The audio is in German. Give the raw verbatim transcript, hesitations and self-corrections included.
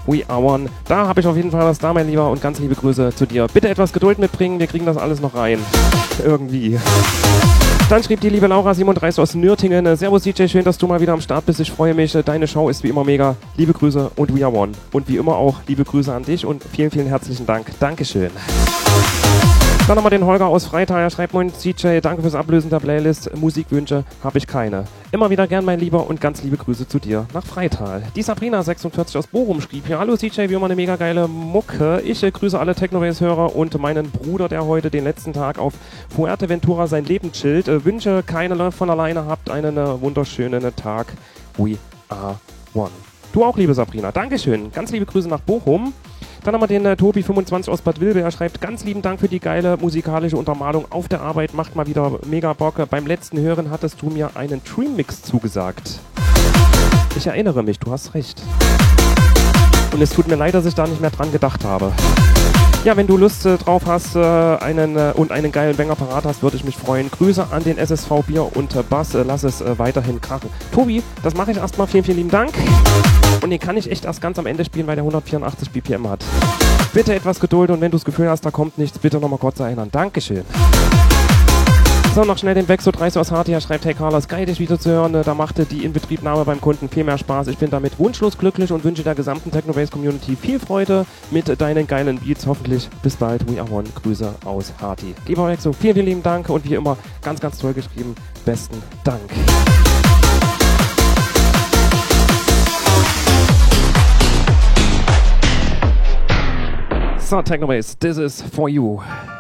We Are One. Da habe ich auf jeden Fall was da, mein Lieber, und ganz liebe Grüße zu dir. Bitte etwas Geduld mitbringen, wir kriegen das alles noch rein. Irgendwie. Dann schrieb die liebe Laura siebenunddreißig aus Nürtingen. Servus D J, schön, dass du mal wieder am Start bist. Ich freue mich. Deine Show ist wie immer mega. Liebe Grüße und We Are One. Und wie immer auch liebe Grüße an dich und vielen, vielen herzlichen Dank. Dankeschön. Dann nochmal den Holger aus Freital. Er schreibt: Moin D J, danke fürs Ablösen der Playlist. Musikwünsche habe ich keine. Immer wieder gern, mein Lieber, und ganz liebe Grüße zu dir nach Freital. Die Sabrina sechsundvierzig aus Bochum schrieb hier: Hallo D J, wie immer eine mega geile Mucke. Ich äh, grüße alle Technobase-Hörer und meinen Bruder, der heute den letzten Tag auf Fuerteventura sein Leben chillt. Äh, wünsche, keine läuft von alleine, habt einen äh, wunderschönen Tag. We are one. Du auch, liebe Sabrina. Dankeschön. Ganz liebe Grüße nach Bochum. Dann haben wir den äh, Tobi fünfundzwanzig aus Bad Vilbel. Er schreibt: Ganz lieben Dank für die geile musikalische Untermalung auf der Arbeit. Macht mal wieder mega Bock. Beim letzten Hören hattest du mir einen Dream-Mix zugesagt. Ich erinnere mich, du hast recht. Und es tut mir leid, dass ich da nicht mehr dran gedacht habe. Ja, wenn du Lust äh, drauf hast äh, einen, äh, und einen geilen Banger parat hast, würde ich mich freuen. Grüße an den S S V Bier und äh, Bass. Äh, lass es äh, weiterhin krachen. Tobi, das mache ich erstmal. Vielen, vielen lieben Dank. Und den kann ich echt erst ganz am Ende spielen, weil der hundertvierundachtzig B P M hat. Bitte etwas Geduld, und wenn du das Gefühl hast, da kommt nichts, bitte nochmal kurz erinnern. Dankeschön. So, noch schnell den Wechsel dreißig aus Hartia schreibt: Hey Carlos, geil dich wieder zu hören. Da machte die Inbetriebnahme beim Kunden viel mehr Spaß. Ich bin damit wunschlos glücklich und wünsche der gesamten Technobase-Community viel Freude mit deinen geilen Beats. Hoffentlich bis bald. We Are One. Grüße aus Harti. Lieber Wechsel, vielen, vielen lieben Dank, und wie immer ganz, ganz toll geschrieben. Besten Dank. So, Technobase, this is for you.